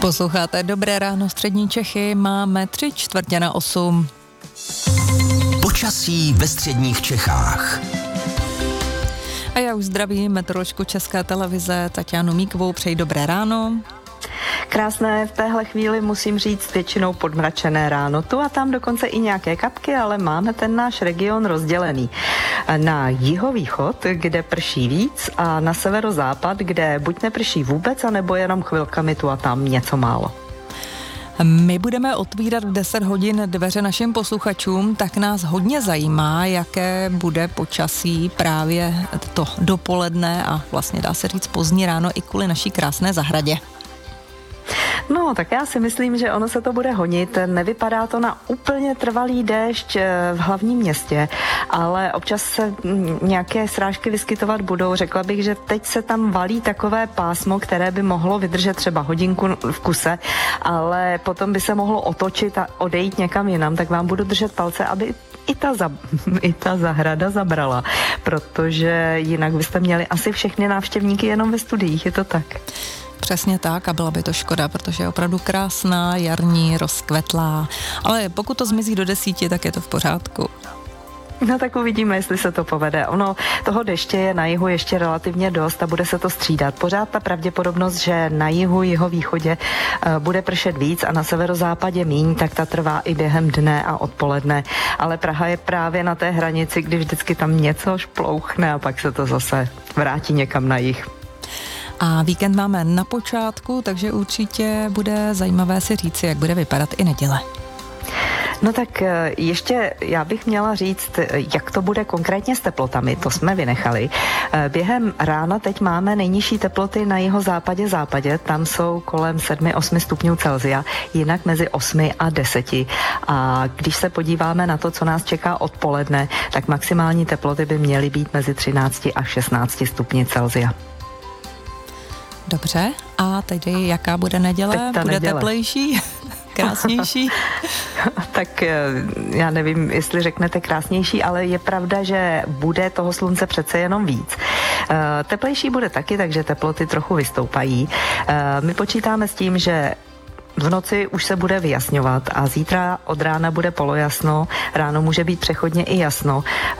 Posloucháte Dobré ráno střední Čechy, máme 7:45. Počasí ve středních Čechách. A já už zdravím meteoroložku České televize Taťánu Míkovou, přeji dobré ráno. Krásné, v téhle chvíli musím říct většinou podmračené ráno. Tu a tam dokonce i nějaké kapky, ale máme ten náš region rozdělený na jihovýchod, kde prší víc, a na severozápad, kde buď neprší vůbec, anebo jenom chvilkami tu a tam něco málo. My budeme otvírat v 10 hodin dveře našim posluchačům, tak nás hodně zajímá, jaké bude počasí právě to dopoledne a vlastně dá se říct pozdní ráno i kvůli naší krásné zahradě. No, tak já si myslím, že ono se to bude honit. Nevypadá to na úplně trvalý déšť v hlavním městě, ale občas se nějaké srážky vyskytovat budou. Řekla bych, že teď se tam valí takové pásmo, které by mohlo vydržet třeba hodinku v kuse, ale potom by se mohlo otočit a odejít někam jinam, tak vám budu držet palce, aby i ta zahrada zabrala, protože jinak byste měli asi všechny návštěvníky jenom ve studiích, je to tak? Přesně tak a byla by to škoda, protože je opravdu krásná, jarní, rozkvetlá, ale pokud to zmizí do 10, tak je to v pořádku. No tak uvidíme, jestli se to povede. Ono toho deště je na jihu ještě relativně dost a bude se to střídat. Pořád ta pravděpodobnost, že na jihu, jihovýchodě bude pršet víc a na severozápadě míň, tak ta trvá i během dne a odpoledne. Ale Praha je právě na té hranici, kdy vždycky tam něco šplouchne a pak se to zase vrátí někam na jih. A víkend máme na počátku, takže určitě bude zajímavé si říci, jak bude vypadat i neděle. No tak ještě já bych měla říct, jak to bude konkrétně s teplotami, to jsme vynechali. Během rána teď máme nejnižší teploty na jihozápadě, západě, tam jsou kolem 7-8 stupňů Celsia, jinak mezi 8 a 10. A když se podíváme na to, co nás čeká odpoledne, tak maximální teploty by měly být mezi 13 a 16 stupni Celsia. Dobře, a tedy jaká bude neděle? Bude teplejší? Krásnější? Tak já nevím, jestli řeknete krásnější, ale je pravda, že bude toho slunce přece jenom víc. Teplejší bude taky, takže teploty trochu vystoupají. My počítáme s tím, že v noci už se bude vyjasňovat a zítra od rána bude polojasno, ráno může být přechodně i jasno.